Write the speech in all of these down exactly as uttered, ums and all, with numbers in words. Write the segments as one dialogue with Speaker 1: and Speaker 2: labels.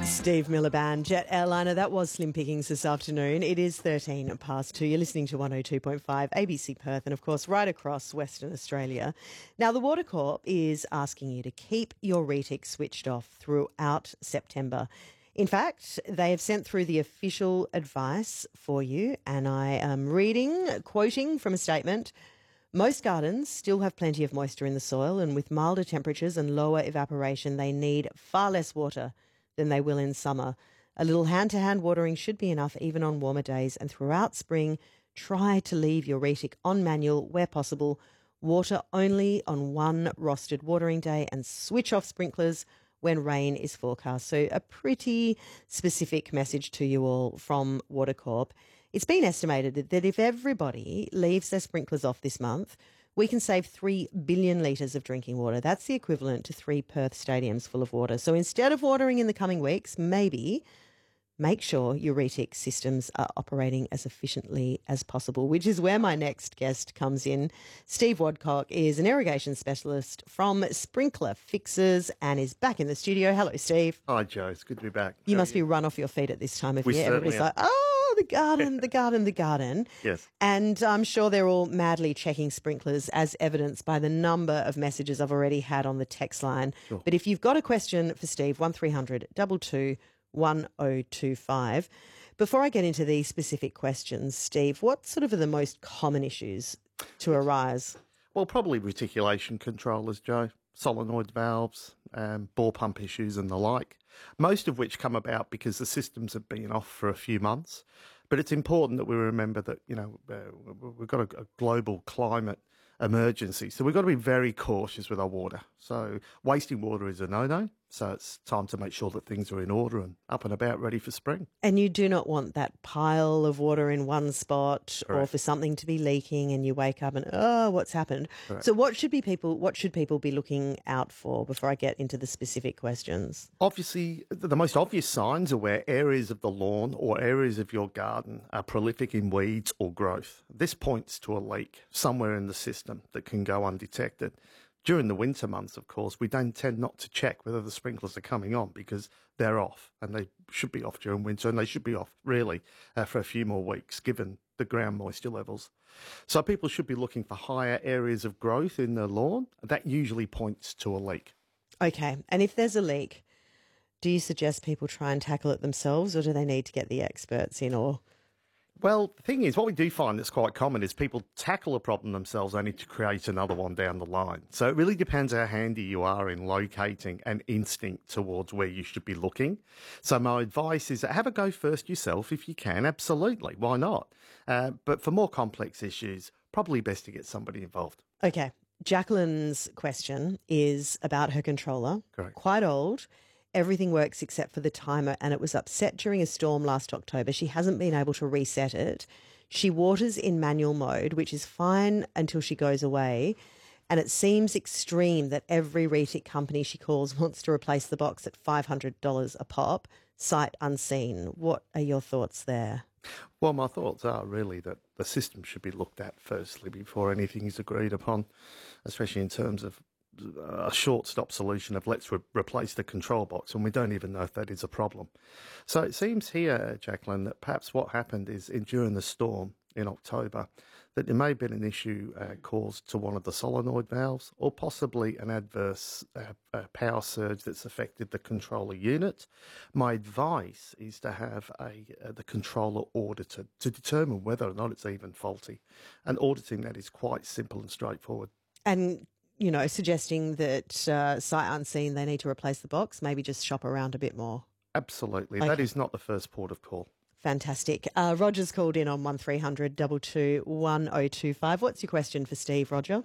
Speaker 1: Steve Miliband, jet airliner. That was Slim Pickings this afternoon. It is thirteen past two. You're listening to one oh two point five A B C Perth and, of course, right across Western Australia. Now, the Water Corp is asking you to keep your retic switched off throughout September. In fact, they have sent through the official advice for you, and I am reading, quoting from a statement. Most gardens still have plenty of moisture in the soil, and with milder temperatures and lower evaporation, they need far less water than they will in summer. A little hand-to-hand watering should be enough even on warmer days, and throughout spring, try to leave your retic on manual where possible. Water only on one rostered watering day and switch off sprinklers when rain is forecast. So a pretty specific message to you all from Water Corp. It's been estimated that if everybody leaves their sprinklers off this month, we can save three billion litres of drinking water. That's the equivalent to three Perth stadiums full of water. So instead of watering in the coming weeks, maybe make sure your retic systems are operating as efficiently as possible, which is where my next guest comes in. Steve Wadcock is an irrigation specialist from Sprinkler Fixers and is back in the studio. Hello, Steve.
Speaker 2: Hi, Joe. It's good to be back.
Speaker 1: You
Speaker 2: How
Speaker 1: must
Speaker 2: are
Speaker 1: be
Speaker 2: you?
Speaker 1: run off your feet at this time of
Speaker 2: We
Speaker 1: year. Everybody's
Speaker 2: certainly
Speaker 1: like, oh, the garden, the garden, the garden.
Speaker 2: Yes.
Speaker 1: And I'm sure they're all madly checking sprinklers, as evidenced by the number of messages I've already had on the text line.
Speaker 2: Sure.
Speaker 1: But if you've got a question for Steve, one three hundred two two one oh two five. Before I get into these specific questions, Steve, what sort of are the most common issues to arise?
Speaker 2: Well, probably reticulation controllers, Joe, solenoid valves, um, bore pump issues and the like, most of which come about because the systems have been off for a few months. But it's important that we remember that, you know, uh, we've got a, a global climate emergency. So we've got to be very cautious with our water. So wasting water is a no-no. So it's time to make sure that things are in order and up and about ready for spring.
Speaker 1: And you do not want that pile of water in one spot. Correct. Or for something to be leaking and you wake up and, oh, what's happened? Correct. So what should be people, what should people be looking out for before I get into the specific questions?
Speaker 2: Obviously, the most obvious signs are where areas of the lawn or areas of your garden are prolific in weeds or growth. This points to a leak somewhere in the system that can go undetected. During the winter months, of course, we don't tend not to check whether the sprinklers are coming on because they're off, and they should be off during winter, and they should be off, really, uh, for a few more weeks, given the ground moisture levels. So people should be looking for higher areas of growth in their lawn. That usually points to a leak.
Speaker 1: Okay, and if there's a leak, do you suggest people try and tackle it themselves, or do they need to get the experts in, or...
Speaker 2: Well, the thing is, what we do find that's quite common is people tackle a problem themselves only to create another one down the line. So it really depends how handy you are in locating an instinct towards where you should be looking. So my advice is that have a go first yourself if you can. Absolutely. Why not? Uh, but for more complex issues, probably best to get somebody involved.
Speaker 1: Okay. Jacqueline's question is about her controller.
Speaker 2: Correct.
Speaker 1: Quite old. Everything works except for the timer, and it was upset during a storm last October. She hasn't been able to reset it. She waters in manual mode, which is fine until she goes away, and it seems extreme that every retic company she calls wants to replace the box at five hundred dollars a pop, sight unseen. What are your thoughts there?
Speaker 2: Well, my thoughts are really that the system should be looked at firstly before anything is agreed upon, especially in terms of a short-stop solution of let's re- replace the control box, and we don't even know if that is a problem. So it seems here, Jacqueline, that perhaps what happened is in, during the storm in October, that there may have been an issue uh, caused to one of the solenoid valves, or possibly an adverse uh, uh, power surge that's affected the controller unit. My advice is to have a uh, the controller audited to determine whether or not it's even faulty, and auditing that is quite simple and straightforward.
Speaker 1: And you know, suggesting that uh, sight unseen, they need to replace the box, maybe just shop around a bit more.
Speaker 2: Absolutely.
Speaker 1: Okay.
Speaker 2: That is not the first port of call.
Speaker 1: Fantastic. Uh, Roger's called in on one three hundred two two one oh two five. What's your question for Steve, Roger?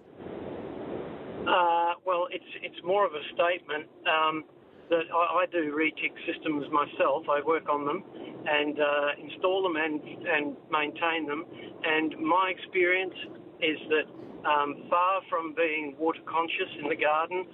Speaker 3: Uh, well, it's it's more of a statement um, that I, I do retic systems myself. I work on them and uh, install them and, and maintain them. And my experience is that Um, far from being water conscious in the garden,